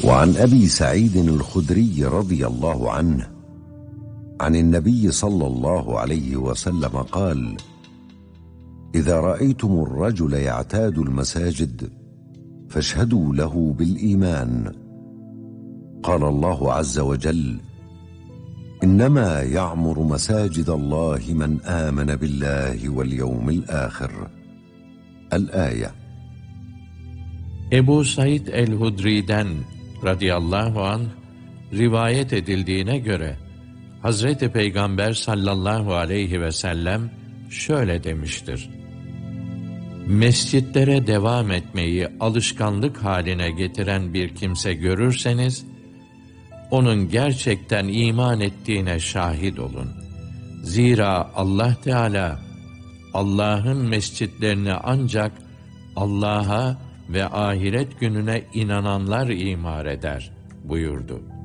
وعن أبي سعيد الخدري رضي الله عنه عن النبي صلى الله عليه وسلم قال: إذا رأيتم الرجل يعتاد المساجد فاشهدوا له بالإيمان. قال الله عز وجل: إنما يعمر مساجد الله من آمن بالله واليوم الآخر. الآية. Ebu Said el-Hudri'den radıyallahu anh rivayet edildiğine göre Hazreti Peygamber sallallahu aleyhi ve sellem şöyle demiştir: Mescitlere devam etmeyi alışkanlık haline getiren bir kimse görürseniz, onun gerçekten iman ettiğine şahit olun. Zira Allah Teala, Allah'ın mescitlerini ancak Allah'a ve ahiret gününe inananlar imar eder buyurdu.